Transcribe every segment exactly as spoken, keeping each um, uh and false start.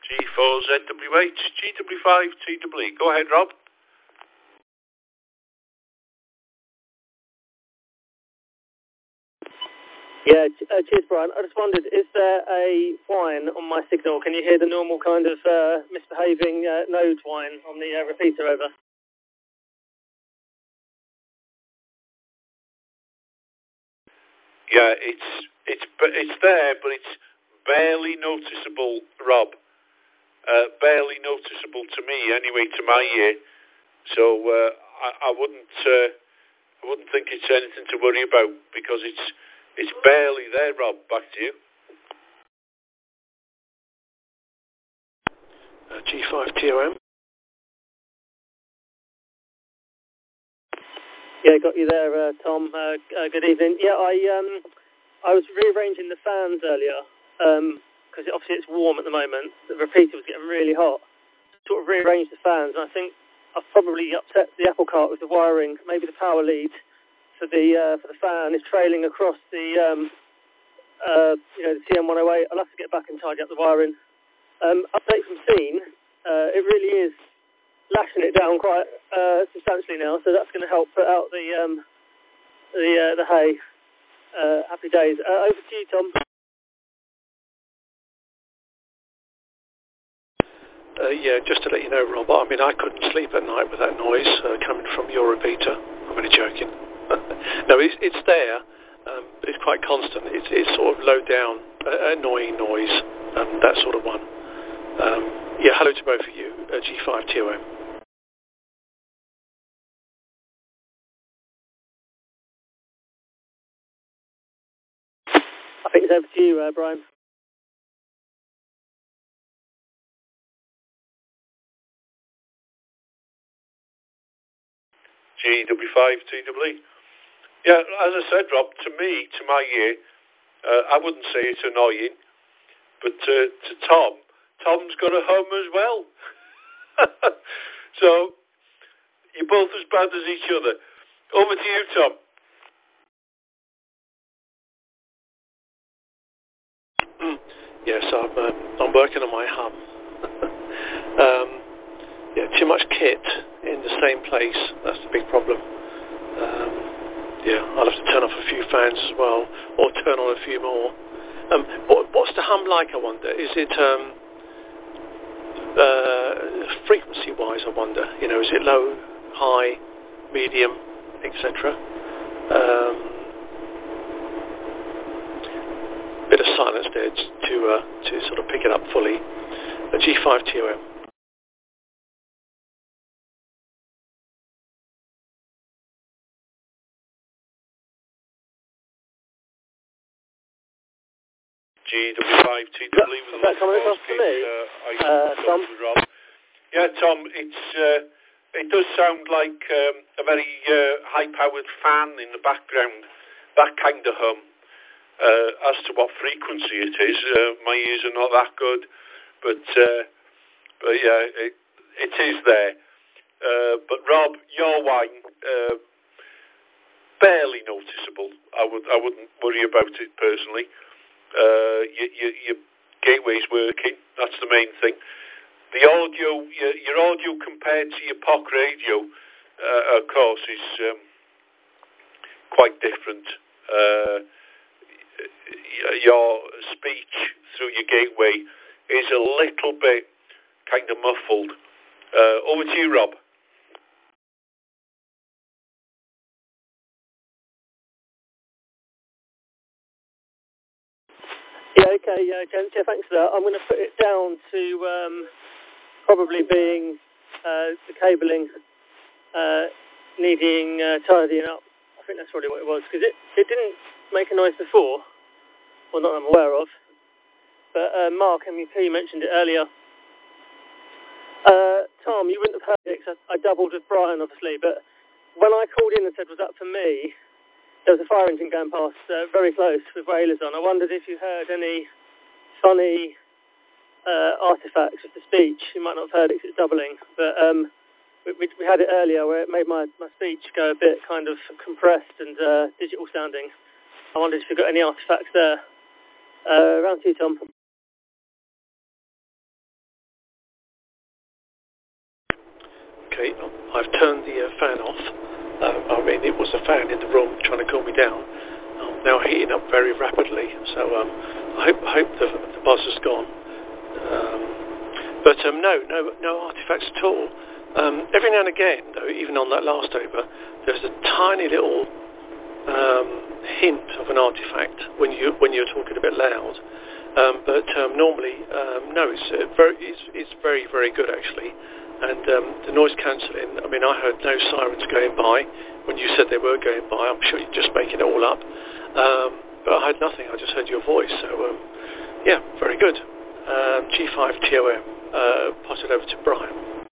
G four Z W H, G W five T W E. Go ahead, Rob. Yeah, uh, cheers, Brian. I just wondered, is there a whine on my signal? Can you hear the normal kind of uh, misbehaving uh, node whine on the uh, repeater over? Yeah, it's it's it's there, but it's barely noticeable, Rob. Uh, barely noticeable to me, anyway, to my ear. So uh, I, I wouldn't uh, I wouldn't think it's anything to worry about because it's it's barely there, Rob. Back to you. Uh, G five T O M. Yeah, got you there, uh, Tom. Uh, uh, good evening. Yeah, I um, I was rearranging the fans earlier because um, obviously it's warm at the moment. The repeater was getting really hot. Sort of rearranged the fans, and I think I've probably upset the apple cart with the wiring. Maybe the power lead for the uh, for the fan is trailing across the um, uh, you know the T M one oh eight. I'll have to get back and tidy up the wiring. Um, update from scene. Uh, it really is lashing it down quite uh, substantially now, so that's going to help put out the um, the uh, the hay. Uh, happy days. Uh, over to you, Tom. Uh, yeah, just to let you know, Rob, I mean, I couldn't sleep at night with that noise uh, coming from your repeater. I'm only joking. No, it's, it's there. Um, it's quite constant. It's, it's sort of low down, uh, annoying noise, um, that sort of one. Um, yeah, hello to both of you, uh, G five T O M. I think it's over to you, uh, Brian. G W five T W E. Yeah, as I said, Rob, to me, to my ear, uh, I wouldn't say it's annoying, but uh, to Tom, Tom's got a hum as well. So you're both as bad as each other. Over to you, Tom. Yes, I'm, uh, I'm working on my hum. um, yeah, too much kit in the same place. That's the big problem. Um, yeah, I'll have to turn off a few fans as well, or turn on a few more. Um, what, what's the hum like, I wonder? Is it um, uh, frequency-wise, I wonder? You know, is it low, high, medium, et cetera? Um, bit of silence there to uh, to sort of pick it up fully. A G five T O M. G W five T W E with Is that coming across to me? Uh, Uh, Tom? Rob. Yeah, Tom, it's uh, it does sound like um, a very uh, high-powered fan in the background, that kind of hum. Uh, as to what frequency it is, uh, my ears are not that good, but uh, but yeah, it, it is there. Uh, but Rob, your whine, uh, barely noticeable. I would I wouldn't worry about it personally. Uh, your, your, your gateway's working. That's the main thing. The audio, your, your audio compared to your P O C radio, uh, of course, is um, quite different. Uh, your speech through your gateway is a little bit kind of muffled. Uh, over to you, Rob. Yeah, okay, yeah, James, yeah, thanks for that. I'm going to put it down to um, probably being uh, the cabling uh, needing uh, tidying up. I think that's probably what it was, because it, it didn't make a noise before, well, not that I'm aware of. But uh, Mark, M U P, mentioned it earlier. Uh, Tom, you wouldn't have heard it, because I, I doubled with Brian, obviously, but when I called in and said, was that for me, there was a fire engine going past uh, very close with whalers on. I wondered if you heard any funny uh, artifacts of the speech. You might not have heard it because it's doubling, but um, we, we, we had it earlier where it made my, my speech go a bit kind of compressed and uh, digital sounding. I wondered if you got any artifacts there. Uh, round to you, Tom. basically, I've turned the uh, fan off. Uh, I mean, it was a fan in the room trying to cool me down. I'm now heating up very rapidly, so um, I hope, I hope the, the buzz is gone. Um, but um, no, no, no artifacts at all. Um, every now and again, though, even on that last over, there's a tiny little um, hint of an artifact when you when you're talking a bit loud. Um, but um, normally, um, no, it's, uh, very, it's, it's very, very good actually. And um, the noise cancelling, I mean, I heard no sirens going by when you said they were going by. I'm sure you're just making it all up. Um, but I heard nothing, I just heard your voice. So, um, yeah, very good. Um, G five T O M, uh, pass it over to Brian.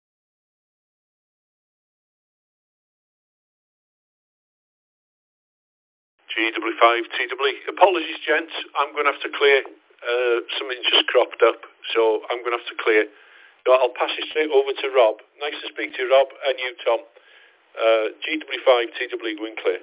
G W five T W. Apologies, gents. I'm going to have to clear. Uh, something just cropped up, so I'm going to have to clear. I'll pass it straight over to Rob. Nice to speak to you, Rob, and you, Tom. Uh, G W five T W, going clear.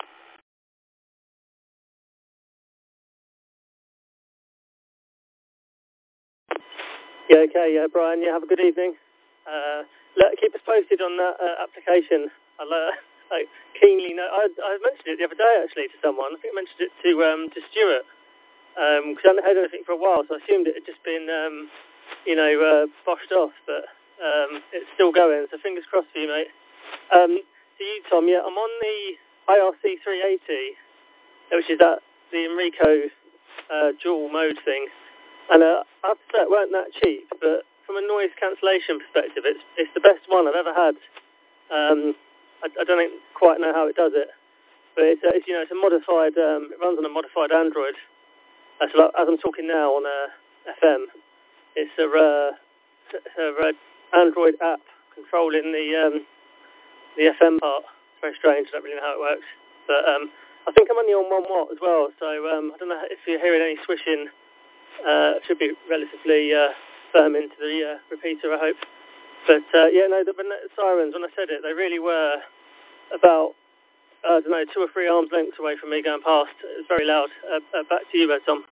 Yeah, okay, yeah, Brian, yeah, have a good evening. Uh, let, keep us posted on that uh, application. I'll uh, I keenly know. I, I mentioned it the other day, actually, to someone. I think I mentioned it to um, to Stuart, because um, I hadn't heard anything for a while, so I assumed it had just been, um, you know, uh, boshed off, but um, it's still going, so fingers crossed for you, mate. Um, to you, Tom, yeah, I'm on the I R C three eighty, which is that, the Enrico uh, dual mode thing. And uh, I have to say, it weren't that cheap, but from a noise cancellation perspective, it's it's the best one I've ever had. Um, I, I don't quite know how it does it, but it's, uh, it's you know it's a modified. Um, it runs on a modified Android. Uh, so like, as I'm talking now on a F M, it's a, uh, it's a uh, Android app controlling the um, the F M part. It's very strange. I don't really know how it works, but um, I think I'm only on one watt as well. So um, I don't know if you're hearing any swishing. Uh, should be relatively uh, firm into the uh, repeater, I hope. But uh, yeah, no, the, the sirens, when I said it, they really were about, uh, I don't know, two or three arms lengths away from me going past. It was very loud. Uh, uh, back to you, uh, Tom.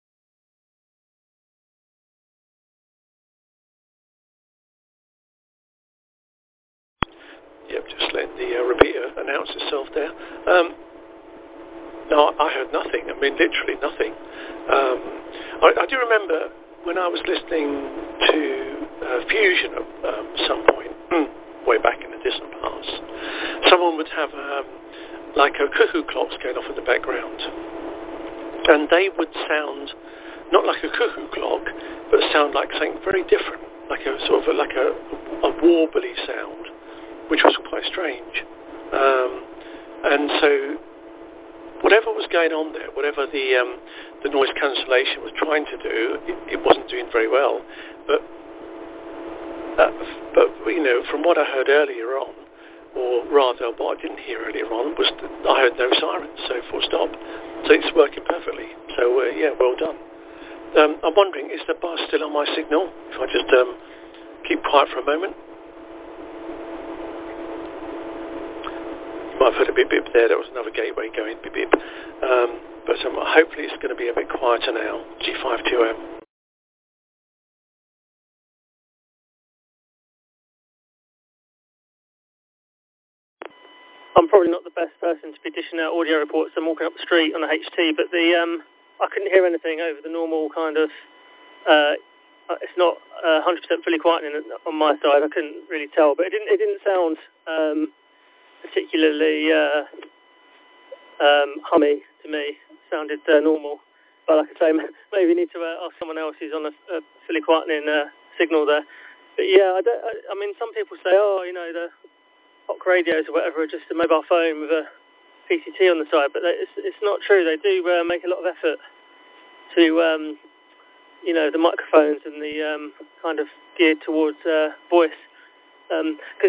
Yep, just letting the uh, repeater announce itself there. Um, no, I heard nothing. I mean, literally nothing. Um, I, I do remember when I was listening to uh, Fusion at um, some point, way back in the distant past, someone would have um, like a cuckoo clocks going off in the background. And they would sound not like a cuckoo clock, but sound like something very different, like a sort of a, like a, a warbly sound, which was quite strange. Um, and so whatever was going on there, whatever the um, the noise cancellation was trying to do, it, it wasn't doing very well. But uh, but you know, from what I heard earlier on, or rather what I didn't hear earlier on, was that I heard no sirens, so full stop. So it's working perfectly. So uh, yeah, well done. Um, I'm wondering, is the buzz still on my signal? If I just um, keep quiet for a moment. I've heard a beep beep there. That was another gateway going beep beep. Um, but um, hopefully it's going to be a bit quieter now. G five T O M. I'm probably not the best person to be dishing out audio reports. I'm walking up the street on a H T, but the um, I couldn't hear anything over the normal kind of. Uh, it's not uh, one hundred percent fully quietening on my side. I couldn't really tell, but it didn't. It didn't sound. Um, particularly uh, um, hummy to me. Sounded uh, normal. But like I say, maybe you need to uh, ask someone else who's on a, a fully quietening uh, signal there. But yeah, I, don't, I, I mean, some people say, oh, you know, the H O C radios or whatever are just a mobile phone with a P C T on the side. But it's, it's not true. They do uh, make a lot of effort to, um, you know, the microphones and the um, kind of geared towards uh, voice. Because